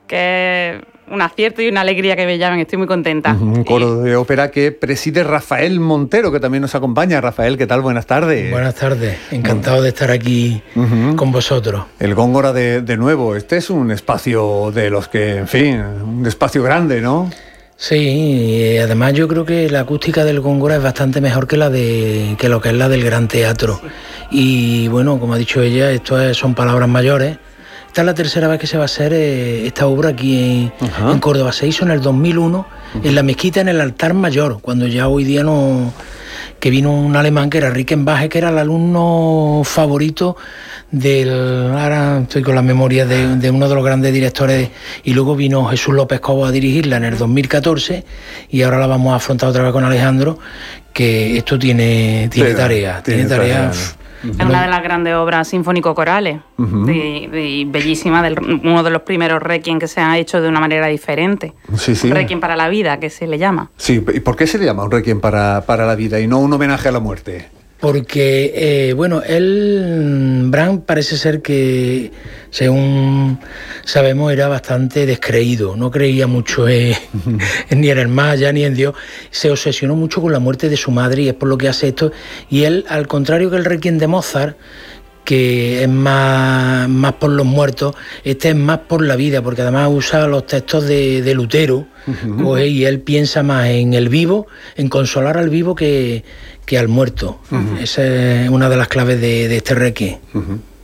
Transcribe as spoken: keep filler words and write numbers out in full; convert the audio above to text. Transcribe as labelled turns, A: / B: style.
A: que es un acierto y una alegría que me llamen, estoy muy contenta.
B: Un coro de ópera que preside Rafael Montero, que también nos acompaña. Rafael, ¿qué tal? Buenas tardes.
C: Buenas tardes, encantado de estar aquí uh-huh. con vosotros.
B: El Góngora de, de nuevo, este es un espacio de los que, en fin, un espacio grande, ¿no?
C: Sí, y además yo creo que la acústica del Góngora es bastante mejor que la de que lo que es la del Gran Teatro. Y bueno, como ha dicho ella, esto es, son palabras mayores. Esta es la tercera vez que se va a hacer eh, esta obra aquí en, uh-huh. en Córdoba. Se hizo en el dos mil uno, uh-huh. en la mezquita, en el altar mayor, cuando ya hoy día no... que vino un alemán que era Rickenbacher, que era el alumno favorito del... Ahora estoy con la memoria de, de uno de los grandes directores, y luego vino Jesús López Cobo a dirigirla en el dos mil catorce, y ahora la vamos a afrontar otra vez con Alejandro, que esto tiene, tiene
B: Pero,
C: tarea, tiene, tiene tarea... tarea
A: Es una de las grandes obras sinfónico-corales, uh-huh. y, y bellísima, del, uno de los primeros requiem que se ha hecho de una manera diferente.
B: Sí, sí.
A: Requiem para la vida, que se le llama.
B: Sí, ¿y por qué se le llama un requiem para, para la vida y no un homenaje a la muerte?
C: Porque, eh, bueno, él, Brahms, parece ser que, según sabemos, era bastante descreído, no creía mucho en, ni en el más allá ni en Dios, se obsesionó mucho con la muerte de su madre y es por lo que hace esto, y él, al contrario que el Requiem de Mozart, que es más, más por los muertos, este es más por la vida, porque además usa los textos de, de Lutero, uh-huh. pues, y él piensa más en el vivo, en consolar al vivo que, que al muerto. Uh-huh. Esa es una de las claves de, de este requiem.
B: Uh-huh.